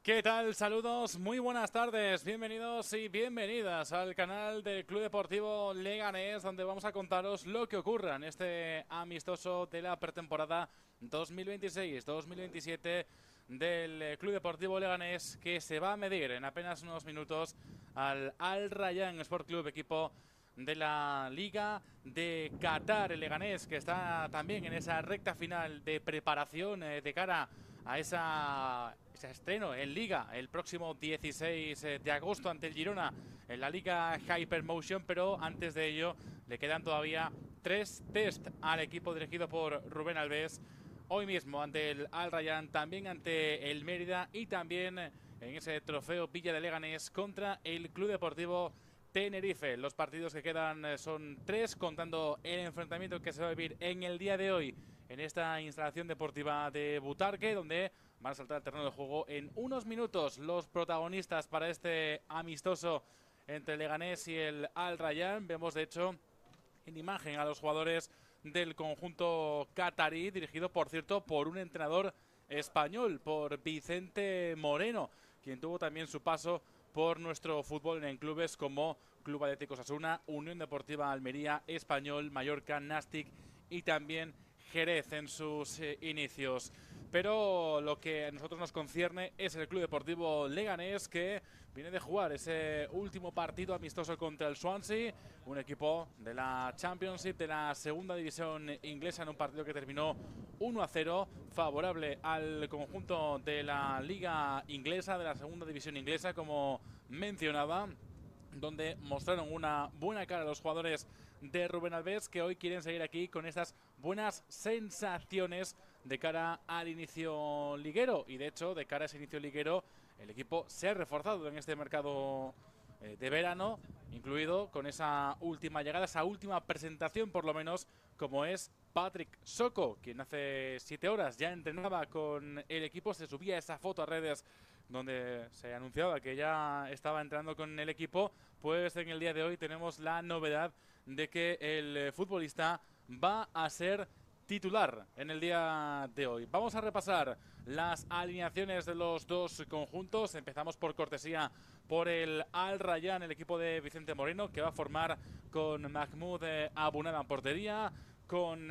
¿Qué tal? Saludos, muy buenas tardes, bienvenidos y bienvenidas al canal del Club Deportivo Leganés, donde vamos a contaros lo que ocurra en este amistoso de la pretemporada 2026-2027 del Club Deportivo Leganés, que se va a medir en apenas unos minutos Al Rayyan Sport Club, equipo de la Liga de Qatar. El Leganés, que está también en esa recta final de preparación de cara a ese estreno en Liga el próximo 16 de agosto ante el Girona en la Liga Hypermotion, pero antes de ello le quedan todavía 3 test al equipo dirigido por Rubén Alves. Hoy mismo ante el Al Rayyan, también ante el Mérida y también en ese trofeo Villa de Leganés contra el Club Deportivo Tenerife. Los partidos que quedan son 3, contando el enfrentamiento que se va a vivir en el día de hoy en esta instalación deportiva de Butarque, donde van a saltar al terreno de juego en unos minutos los protagonistas para este amistoso entre Leganés y el Al Rayyan. Vemos, de hecho, en imagen a los jugadores del conjunto catarí, dirigido, por cierto, por un entrenador español, por Vicente Moreno, quien tuvo también su paso por nuestro fútbol en clubes como Club Atlético Osasuna, Unión Deportiva Almería, Español, Mallorca, Nastic y también Jerez en sus inicios. Pero lo que a nosotros nos concierne es el Club Deportivo Leganés, que viene de jugar ese último partido amistoso contra el Swansea, un equipo de la Championship, de la segunda división inglesa, en un partido que terminó 1-0, favorable al conjunto de la liga inglesa, de la segunda división inglesa, como mencionaba, donde mostraron una buena cara a los jugadores de Rubén Alves, que hoy quieren seguir aquí con estas buenas sensaciones de cara al inicio liguero. Y de hecho, de cara a ese inicio liguero, el equipo se ha reforzado en este mercado de verano, incluido con esa última llegada, esa última presentación por lo menos, como es Patrick Soko, quien hace 7 horas ya entrenaba con el equipo. Se subía esa foto a redes donde se anunciaba que ya estaba entrenando con el equipo. Pues en el día de hoy tenemos la novedad de que el futbolista va a ser titular en el día de hoy. Vamos a repasar las alineaciones de los dos conjuntos. Empezamos por cortesía por el Al Rayyan, el equipo de Vicente Moreno, que va a formar con Mahmoud Abunada en portería, con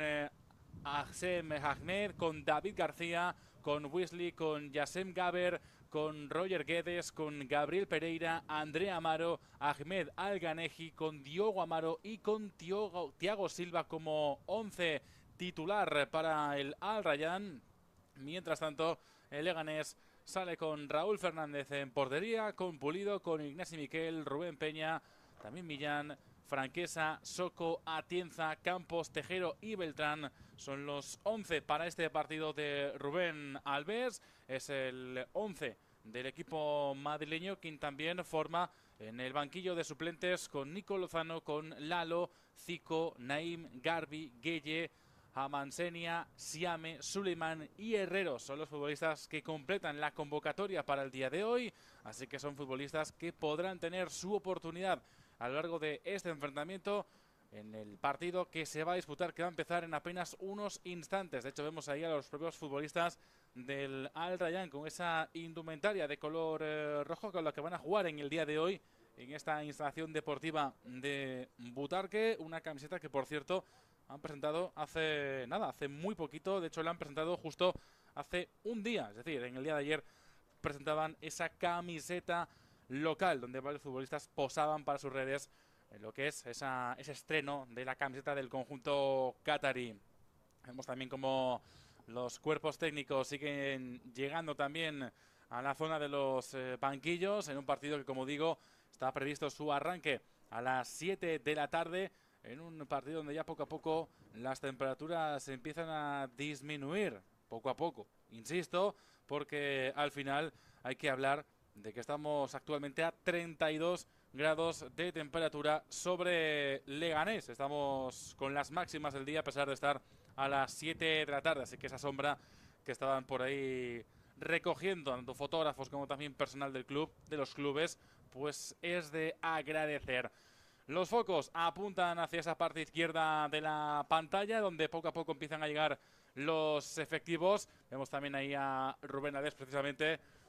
Ahsem Ahmed, con David García, con Wesley, con Yassem Gaber, con Roger Guedes, con Gabriel Pereira, Andrea Amaro, Ahmed Alganeji, con Diogo Amaro y con Thiago Silva como 11 titular para el Al Rayyan. Mientras tanto, el Leganés sale con Raúl Fernández en portería, con Pulido, con Ignasi Miquel, Rubén Peña, también Millán, Franquesa, Soco, Atienza, Campos, Tejero y Beltrán. Son los 11 para este partido de Rubén Alves. Es el 11 del equipo madrileño, quien también forma en el banquillo de suplentes con Nico Lozano, con Lalo, Zico, Naim, Garbi, Gueye, Amansenia, Siame, Suleiman y Herrero son los futbolistas que completan la convocatoria para el día de hoy, así que son futbolistas que podrán tener su oportunidad a lo largo de este enfrentamiento en el partido que se va a disputar, que va a empezar en apenas unos instantes. De hecho, vemos ahí a los propios futbolistas del Al Rayyan con esa indumentaria de color rojo con la que van a jugar en el día de hoy en esta instalación deportiva de Butarque. Una camiseta que, por cierto, han presentado hace nada, hace muy poquito. De hecho, la han presentado justo hace un día, es decir, en el día de ayer presentaban esa camiseta local donde varios futbolistas posaban para sus redes en lo que es ese estreno de la camiseta del conjunto catarí. Vemos también como los cuerpos técnicos siguen llegando también a la zona de los banquillos en un partido que, como digo, está previsto su arranque a las 7 de la tarde, en un partido donde ya poco a poco las temperaturas empiezan a disminuir, poco a poco, insisto, porque al final hay que hablar de que estamos actualmente a 32 grados de temperatura sobre Leganés. Estamos con las máximas del día a pesar de estar a las 7 de la tarde, así que esa sombra que estaban por ahí recogiendo tanto fotógrafos como también personal del club, de los clubes, pues es de agradecer. Los focos apuntan hacia esa parte izquierda de la pantalla, donde poco a poco empiezan a llegar los efectivos. Vemos también ahí a Rubén Alves, precisamente